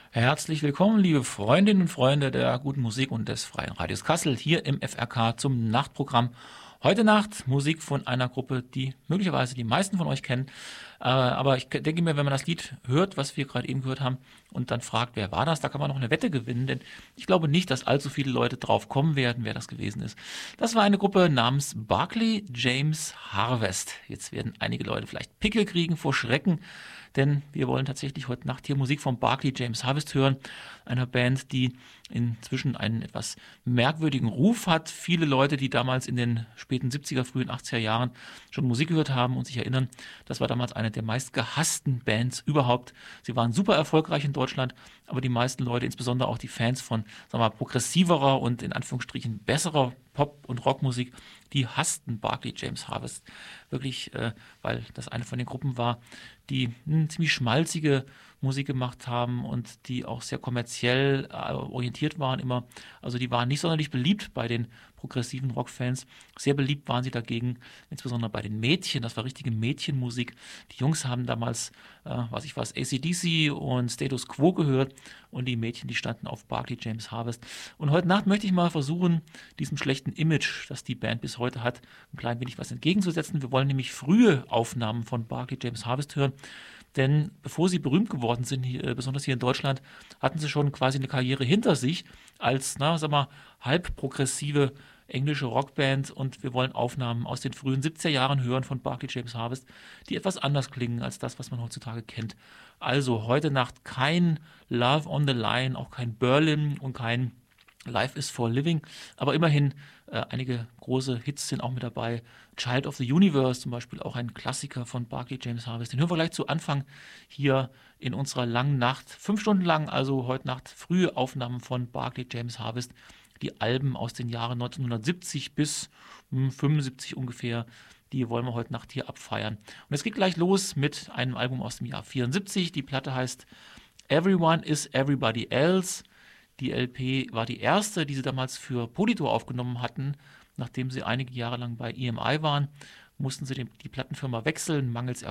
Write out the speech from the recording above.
Herzlich willkommen, liebe Freundinnen und Freunde der guten Musik und des Freien Radios Kassel, hier im FRK zum Nachtprogramm. Heute Nacht Musik von einer Gruppe, die möglicherweise die meisten von euch kennen. Aber ich denke mir, wenn man das Lied hört, was wir gerade eben gehört haben, und dann fragt, wer war das, da kann man noch eine Wette gewinnen, denn ich glaube nicht, dass allzu viele Leute drauf kommen werden, wer das gewesen ist. Das war eine Gruppe namens Barclay James Harvest. Jetzt werden einige Leute vielleicht Pickel kriegen vor Schrecken, denn wir wollen tatsächlich heute Nacht hier Musik von Barclay James Harvest hören, einer Band, die inzwischen einen etwas merkwürdigen Ruf hat. Viele Leute, die damals in den späten 70er, frühen 80er Jahren schon Musik gehört haben und sich erinnern, das war damals eine der meist gehassten Bands überhaupt. Sie waren super erfolgreich in Deutschland, aber die meisten Leute, insbesondere auch die Fans von, sagen wir mal, progressiverer und in Anführungsstrichen besserer Pop- und Rockmusik, die hassten Barclay James Harvest wirklich, weil das eine von den Gruppen war, die ziemlich schmalzige Musik gemacht haben und die auch sehr kommerziell orientiert waren immer. Also die waren nicht sonderlich beliebt bei den progressiven Rockfans. Sehr beliebt waren sie dagegen, insbesondere bei den Mädchen. Das war richtige Mädchenmusik. Die Jungs haben damals, was ich was, AC/DC und Status Quo gehört und die Mädchen, die standen auf Barclay James Harvest. Und heute Nacht möchte ich mal versuchen, diesem schlechten Image, das die Band bis heute hat, ein klein wenig was entgegenzusetzen. Wir wollen nämlich frühe Aufnahmen von Barclay James Harvest hören. Denn bevor sie berühmt geworden sind, besonders hier in Deutschland, hatten sie schon quasi eine Karriere hinter sich als, sag mal, halb progressive englische Rockband. Und wir wollen Aufnahmen aus den frühen 70er Jahren hören von Barclay James Harvest, die etwas anders klingen als das, was man heutzutage kennt. Also heute Nacht kein Love on the Line, auch kein Berlin und kein Life is for Living, aber immerhin einige große Hits sind auch mit dabei. Child of the Universe zum Beispiel, auch ein Klassiker von Barclay James Harvest. Den hören wir gleich zu Anfang hier in unserer langen Nacht. 5 Stunden lang, also heute Nacht frühe Aufnahmen von Barclay James Harvest. Die Alben aus den Jahren 1970 bis 75 ungefähr, die wollen wir heute Nacht hier abfeiern. Und es geht gleich los mit einem Album aus dem Jahr 74. Die Platte heißt Everyone is Everybody Else. Die LP war die erste, die sie damals für Polydor aufgenommen hatten. Nachdem sie einige Jahre lang bei EMI waren, mussten sie die Plattenfirma wechseln, mangels